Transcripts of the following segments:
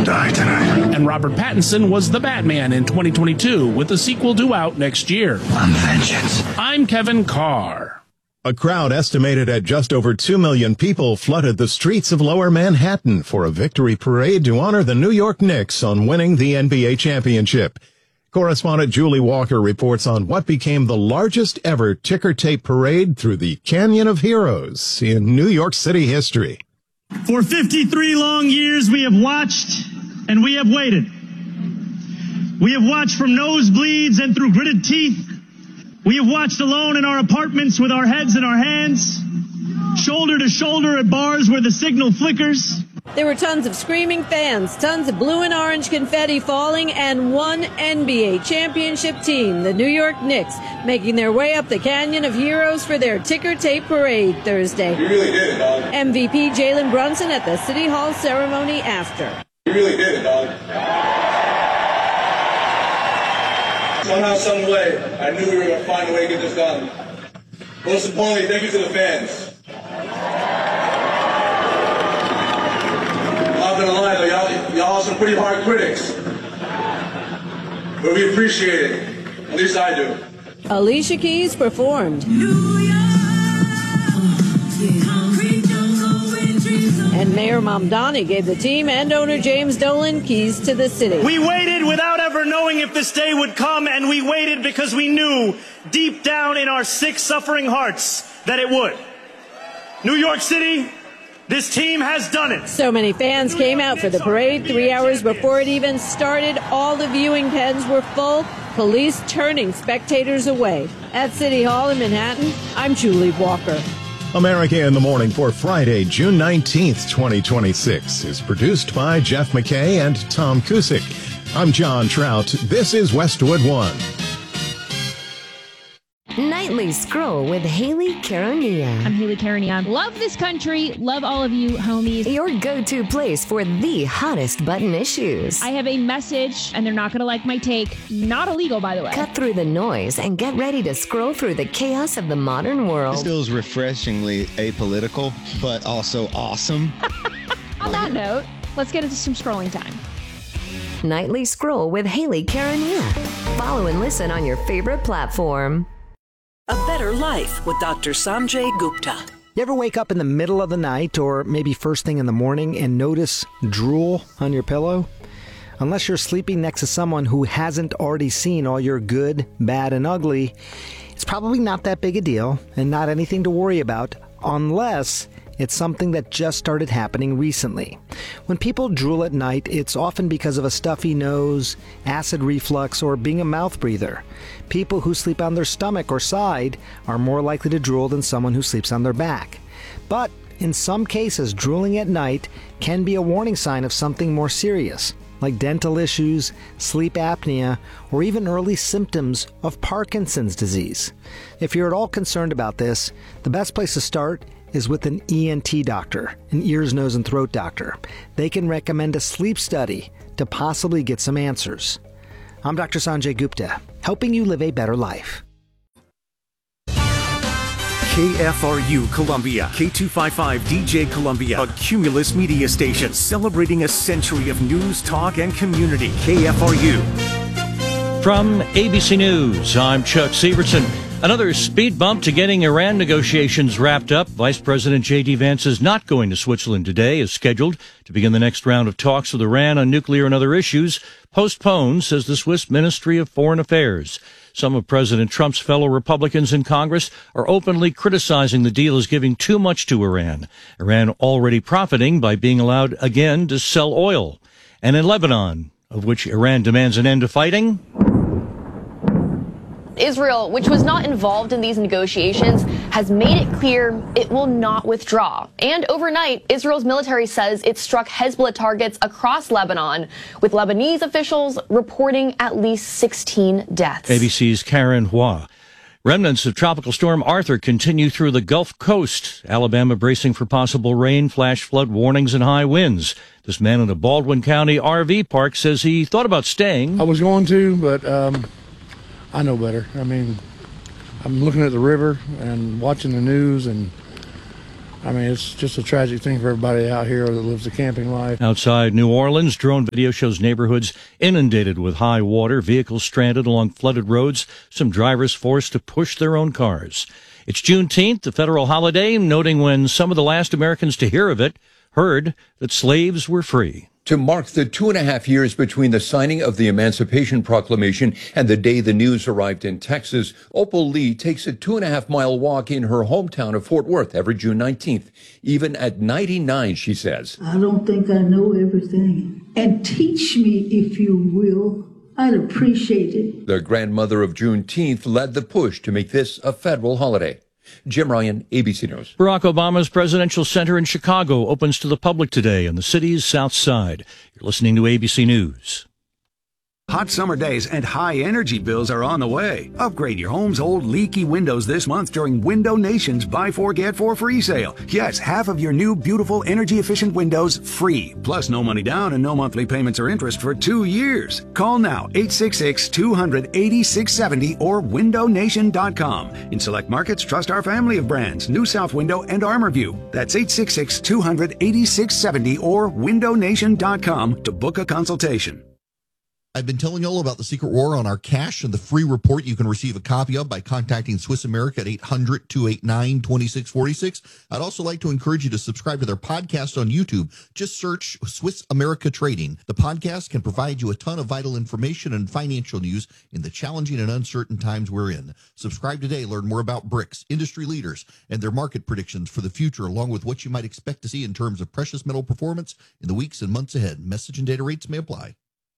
die tonight. And Robert Pattinson was the Batman in 2022, with the sequel due out next year. I'm vengeance. I'm Kevin Carr. A crowd estimated at just over 2 million people flooded the streets of Lower Manhattan for a victory parade to honor the New York Knicks on winning the NBA championship. Correspondent Julie Walker reports on what became the largest ever ticker tape parade through the Canyon of Heroes in New York City history. For 53 long years, we have watched and we have waited. We have watched from nosebleeds and through gritted teeth. We have watched alone in our apartments with our heads in our hands, shoulder to shoulder at bars where the signal flickers. There were tons of screaming fans, tons of blue and orange confetti falling, and one NBA championship team, the New York Knicks, making their way up the Canyon of Heroes for their ticker tape parade Thursday. You really did it, dog. MVP Jalen Brunson at the City Hall ceremony after. You really did it, dog. Somehow, some way, I knew we were going to find a way to get this done. Most importantly, thank you to the fans. I'm not going to lie, though, y'all are some pretty hard critics. But we appreciate it. At least I do. Alicia Keys performed. And Mayor Mamdani gave the team and owner James Dolan keys to the city. We waited without ever knowing if this day would come, and we waited because we knew deep down in our sick, suffering hearts that it would. New York City, this team has done it. So many fans came out for the parade 3 hours before it even started. All the viewing pens were full, police turning spectators away. At City Hall in Manhattan, I'm Julie Walker. America in the Morning for Friday, June 19th, 2026 is produced by Jeff McKay and Tom Kusick. I'm John Trout. This is Westwood One. Nightly Scroll with Haley Caronia. I'm Haley Caronia. Love this country. Love all of you, homies. Your go-to place for the hottest button issues. I have a message, and they're not going to like my take. Not illegal, by the way. Cut through the noise and get ready to scroll through the chaos of the modern world. This feels refreshingly apolitical, but also awesome. On that note, let's get into some scrolling time. Nightly Scroll with Haley Caronia. Follow and listen on your favorite platform. A better life with Dr. Sanjay Gupta. You ever wake up in the middle of the night or maybe first thing in the morning and notice drool on your pillow? Unless you're sleeping next to someone who hasn't already seen all your good, bad, and ugly, it's probably not that big a deal and not anything to worry about unless it's something that just started happening recently. When people drool at night, it's often because of a stuffy nose, acid reflux, or being a mouth breather. People who sleep on their stomach or side are more likely to drool than someone who sleeps on their back. But in some cases, drooling at night can be a warning sign of something more serious, like dental issues, sleep apnea, or even early symptoms of Parkinson's disease. If you're at all concerned about this, the best place to start is with an ENT doctor, an ears, nose, and throat doctor. They can recommend a sleep study to possibly get some answers. I'm Dr. Sanjay Gupta, helping you live a better life. KFRU Columbia, K255 DJ Columbia, a Cumulus media station celebrating a century of news, talk, and community. KFRU. From ABC News, I'm Chuck Severson. Another speed bump to getting Iran negotiations wrapped up. Vice President J.D. Vance is not going to Switzerland today, as scheduled to begin the next round of talks with Iran on nuclear and other issues. Postponed, says the Swiss Ministry of Foreign Affairs. Some of President Trump's fellow Republicans in Congress are openly criticizing the deal as giving too much to Iran. Iran already profiting by being allowed again to sell oil. And in Lebanon, of which Iran demands an end to fighting, Israel, which was not involved in these negotiations, has made it clear it will not withdraw. And overnight, Israel's military says it struck Hezbollah targets across Lebanon, with Lebanese officials reporting at least 16 deaths. ABC's Karen Hua. Remnants of Tropical Storm Arthur continue through the Gulf Coast. Alabama bracing for possible rain, flash flood warnings, and high winds. This man in a Baldwin County RV park says he thought about staying. I was going to, but I know better. I mean, I'm looking at the river and watching the news, and I mean, it's just a tragic thing for everybody out here that lives a camping life. Outside New Orleans, drone video shows neighborhoods inundated with high water, vehicles stranded along flooded roads, some drivers forced to push their own cars. It's Juneteenth, the federal holiday, noting when some of the last Americans to hear of it heard that slaves were free. To mark the 2.5 years between the signing of the Emancipation Proclamation and the day the news arrived in Texas, Opal Lee takes a 2.5-mile walk in her hometown of Fort Worth every June 19th. Even at 99, she says, I don't think I know everything. And teach me, if you will. I'd appreciate it. The grandmother of Juneteenth led the push to make this a federal holiday. Jim Ryan, ABC News. Barack Obama's presidential center in Chicago opens to the public today on the city's south side. You're listening to ABC News. Hot summer days and high energy bills are on the way. Upgrade your home's old leaky windows this month during Window Nation's Buy 4 Get 4 free sale. Yes, half of your new beautiful energy efficient windows free. Plus no money down and no monthly payments or interest for 2 years. Call now 866-200-8670 or windownation.com. In select markets, trust our family of brands, New South Window and ArmorView. That's 866-200-8670 or windownation.com to book a consultation. I've been telling you all about the Secret War on our cash and the free report you can receive a copy of by contacting Swiss America at 800-289-2646. I'd also like to encourage you to subscribe to their podcast on YouTube. Just search Swiss America Trading. The podcast can provide you a ton of vital information and financial news in the challenging and uncertain times we're in. Subscribe today. Learn more about BRICS, industry leaders, and their market predictions for the future, along with what you might expect to see in terms of precious metal performance in the weeks and months ahead. Message and data rates may apply.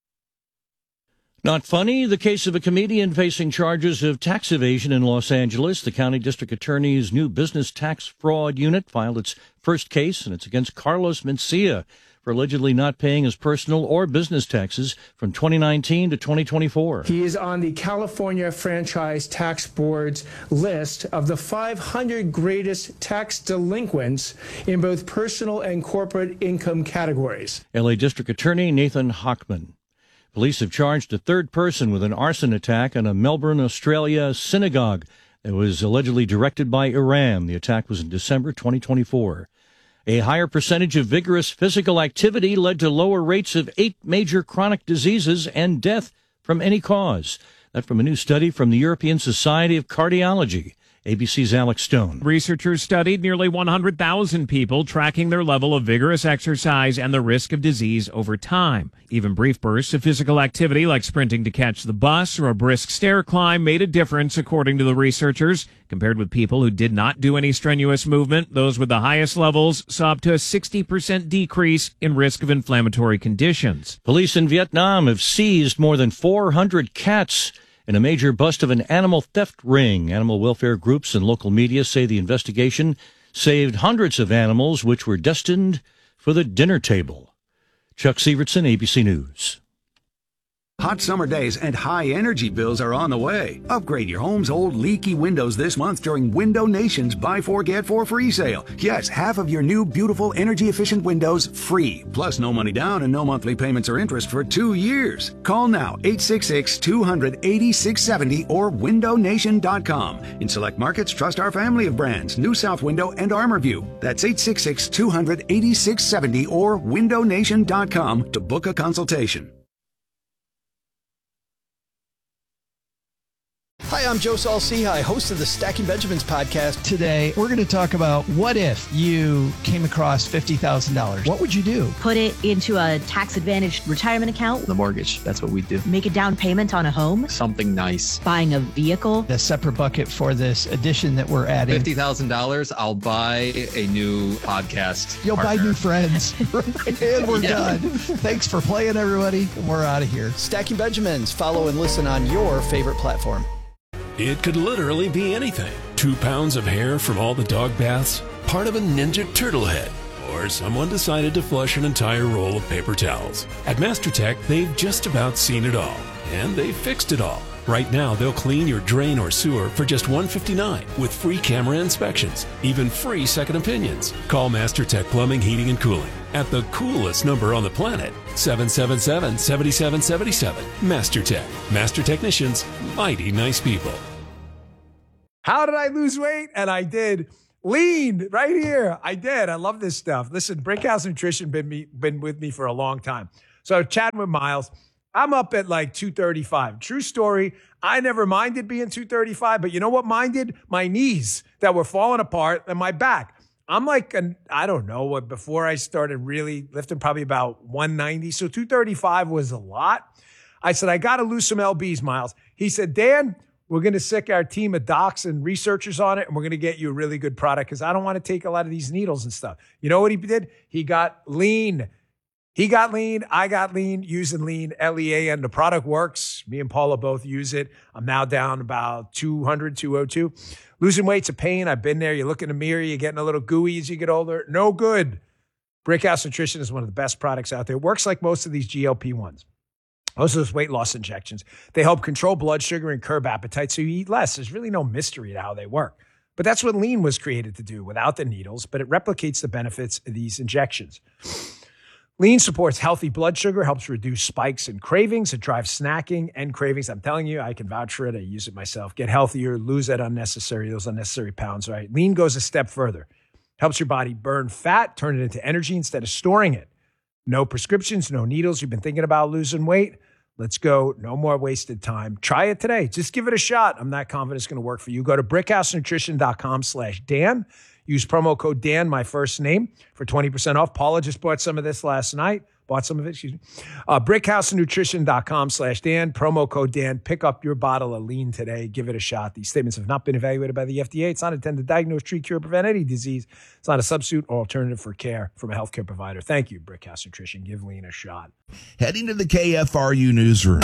Not funny, the case of a comedian facing charges of tax evasion in Los Angeles. The county district attorney's new business tax fraud unit filed its first case, and it's against Carlos Mencia for allegedly not paying his personal or business taxes from 2019 to 2024. He is on the California Franchise Tax Board's list of the 500 greatest tax delinquents in both personal and corporate income categories. L.A. District Attorney Nathan Hochman. Police have charged a third person with an arson attack on a Melbourne, Australia synagogue that was allegedly directed by Iran. The attack was in December 2024. A higher percentage of vigorous physical activity led to lower rates of 8 major chronic diseases and death from any cause. That from a new study from the European Society of Cardiology. ABC's Alex Stone. Researchers studied nearly 100,000 people, tracking their level of vigorous exercise and the risk of disease over time. Even brief bursts of physical activity like sprinting to catch the bus or a brisk stair climb made a difference, according to the researchers. Compared with people who did not do any strenuous movement, those with the highest levels saw up to a 60% decrease in risk of inflammatory conditions. Police in Vietnam have seized more than 400 cats in a major bust of an animal theft ring. Animal welfare groups and local media say the investigation saved hundreds of animals which were destined for the dinner table. Chuck Sievertson, ABC News. Hot summer days and high energy bills are on the way. Upgrade your home's old leaky windows this month during Window Nation's Buy 4 Get 4 free sale. Yes, half of your new beautiful energy efficient windows free. Plus no money down and no monthly payments or interest for 2 years. Call now 866-200-8670 or windownation.com. In select markets, trust our family of brands, New South Window and ArmorView. That's 866-200-8670 or windownation.com to book a consultation. Hi, I'm Joe Saul-Sehy, host of the Stacking Benjamins podcast. Today, we're going to talk about what if you came across $50,000. What would you do? Put it into a tax-advantaged retirement account. The mortgage, that's what we do. Make a down payment on a home. Something nice. Buying a vehicle. A separate bucket for this addition that we're adding. $50,000, I'll buy a new podcast You'll partner. buy new friends. And we're done. Thanks for playing, everybody. We're out of here. Stacking Benjamins. Follow and listen on your favorite platform. It could literally be anything. 2 pounds of hair from all the dog baths, part of a Ninja Turtle head, or someone decided to flush an entire roll of paper towels. At MasterTech, they've just about seen it all, and they've fixed it all. Right now, they'll clean your drain or sewer for just $159 with free camera inspections, even free second opinions. Call MasterTech Plumbing, Heating, and Cooling at the coolest number on the planet, 777-7777. MasterTech. Master technicians, mighty nice people. How did I lose weight? And I did. Lean right here. I did. I love this stuff. Listen, Brickhouse Nutrition been with me for a long time. So chatting with Miles, I'm up at like 235. True story. I never minded being 235, but you know what minded? My knees that were falling apart and my back. I'm like, I don't know, before I started really lifting, probably about 190. So 235 was a lot. I said, I got to lose some LBs, Miles. He said, Dan, we're going to sick our team of docs and researchers on it, and we're going to get you a really good product because I don't want to take a lot of these needles and stuff. You know what he did? He got lean. He got lean. I got lean using lean, LEA, and the product works. Me and Paula both use it. I'm now down about 200, 202. Losing weight's a pain. I've been there. You look in the mirror, you're getting a little gooey as you get older. No good. Brickhouse Nutrition is one of the best products out there. It works like most of these GLP-1s. Most of those weight loss injections. They help control blood sugar and curb appetite so you eat less. There's really no mystery to how they work. But that's what lean was created to do without the needles, but it replicates the benefits of these injections. Lean supports healthy blood sugar, helps reduce spikes and cravings. It drives snacking and cravings. I'm telling you, I can vouch for it. I use it myself. Get healthier, lose those unnecessary pounds, right? Lean goes a step further. Helps your body burn fat, turn it into energy instead of storing it. No prescriptions, no needles. You've been thinking about losing weight? Let's go. No more wasted time. Try it today. Just give it a shot. I'm not confident it's going to work for you. Go to brickhousenutrition.com/Dan. Use promo code Dan, my first name, for 20% off. Paula just bought some of this last night. Brickhousenutrition.com/Dan. Promo code Dan. Pick up your bottle of lean today. Give it a shot. These statements have not been evaluated by the FDA. It's not intended to diagnose, treat, cure, prevent any disease. It's not a substitute or alternative for care from a healthcare provider. Thank you, Brickhouse Nutrition. Give lean a shot. Heading to the KFRU newsroom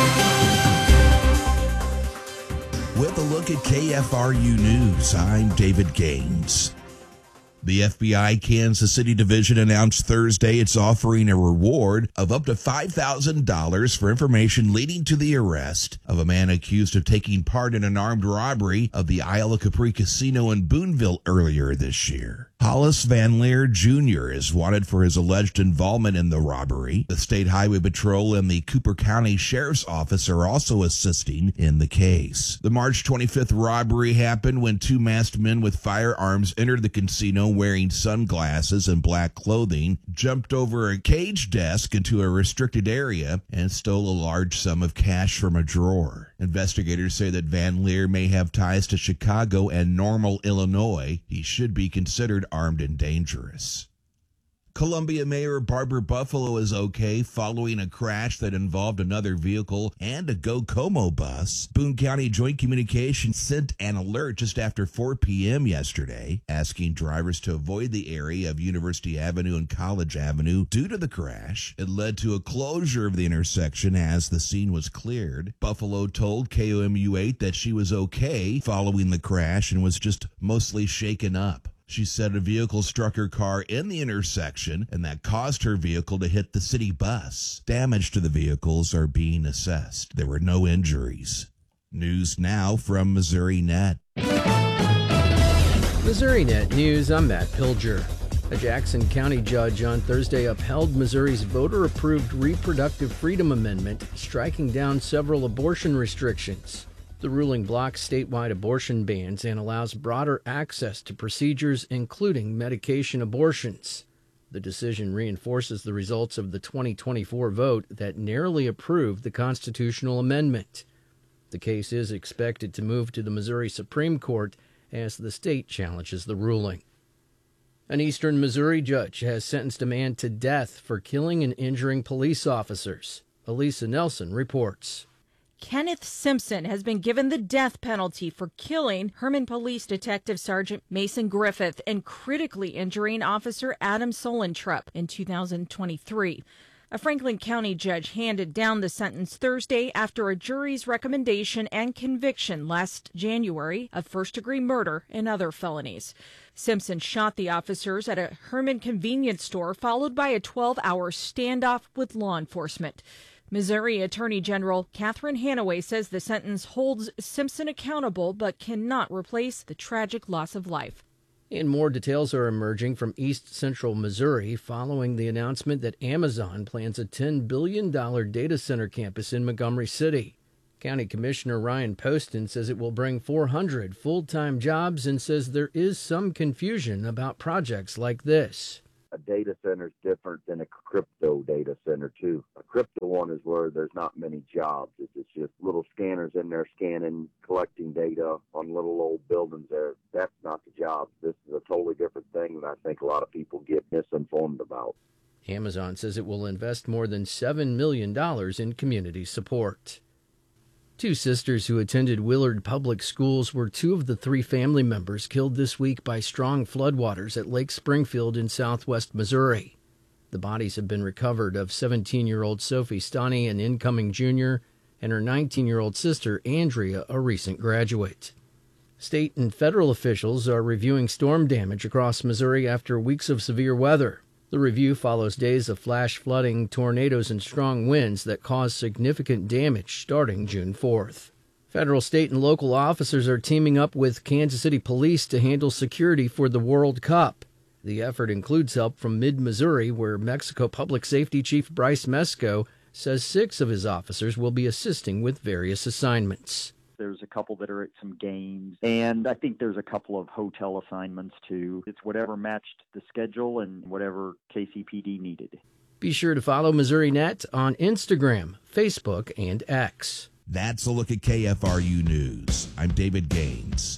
with a look at KFRU News. I'm David Gaines. The FBI Kansas City Division announced Thursday it's offering a reward of up to $5,000 for information leading to the arrest of a man accused of taking part in an armed robbery of the Isle of Capri Casino in Boonville earlier this year. Hollis Van Leer Jr. is wanted for his alleged involvement in the robbery. The State Highway Patrol and the Cooper County Sheriff's Office are also assisting in the case. The March 25th robbery happened when two masked men with firearms entered the casino wearing sunglasses and black clothing, jumped over a cage desk into a restricted area, and stole a large sum of cash from a drawer. Investigators say that Van Leer may have ties to Chicago and Normal, Illinois. He should be considered armed and dangerous. Columbia Mayor Barbara Buffalo is okay following a crash that involved another vehicle and a Go Como bus. Boone County Joint Communications sent an alert just after 4 p.m. yesterday, asking drivers to avoid the area of University Avenue and College Avenue due to the crash. It led to a closure of the intersection as the scene was cleared. Buffalo told KOMU8 that she was okay following the crash and was just mostly shaken up. She said a vehicle struck her car in the intersection, and that caused her vehicle to hit the city bus. Damage to the vehicles are being assessed. There were no injuries. News now from MissouriNet. MissouriNet News, I'm Matt Pilger. A Jackson County judge on Thursday upheld Missouri's voter-approved Reproductive Freedom Amendment, striking down several abortion restrictions. The ruling blocks statewide abortion bans and allows broader access to procedures, including medication abortions. The decision reinforces the results of the 2024 vote that narrowly approved the constitutional amendment. The case is expected to move to the Missouri Supreme Court as the state challenges the ruling. An eastern Missouri judge has sentenced a man to death for killing and injuring police officers. Elisa Nelson reports. Kenneth Simpson has been given the death penalty for killing Herman Police Detective Sergeant Mason Griffith and critically injuring Officer Adam Solentrup in 2023. A Franklin County judge handed down the sentence Thursday after a jury's recommendation and conviction last January of first-degree murder and other felonies. Simpson shot the officers at a Herman convenience store, followed by a 12-hour standoff with law enforcement. Missouri Attorney General Catherine Hanaway says the sentence holds Simpson accountable but cannot replace the tragic loss of life. And more details are emerging from East Central Missouri following the announcement that Amazon plans a $10 billion data center campus in Montgomery City. County Commissioner Ryan Poston says it will bring 400 full-time jobs and says there is some confusion about projects like this. A data center is different than a crypto data center, too. A crypto one is where there's not many jobs. It's just little scanners in there scanning, collecting data on little old buildings there. That's not the job. This is a totally different thing that I think a lot of people get misinformed about. Amazon says it will invest more than $7 million in community support. Two sisters who attended Willard Public Schools were two of the three family members killed this week by strong floodwaters at Lake Springfield in southwest Missouri. The bodies have been recovered of 17-year-old Sophie Stani, an incoming junior, and her 19-year-old sister, Andrea, a recent graduate. State and federal officials are reviewing storm damage across Missouri after weeks of severe weather. The review follows days of flash flooding, tornadoes, and strong winds that caused significant damage starting June 4th. Federal, state, and local officers are teaming up with Kansas City Police to handle security for the World Cup. The effort includes help from Mid-Missouri, where Mexico Public Safety Chief Bryce Mesco says 6 of his officers will be assisting with various assignments. There's a couple that are at some games, and I think there's a couple of hotel assignments too. It's whatever matched the schedule and whatever KCPD needed. Be sure to follow Missouri Net on Instagram, Facebook, and X. That's a look at KFRU News. I'm David Gaines.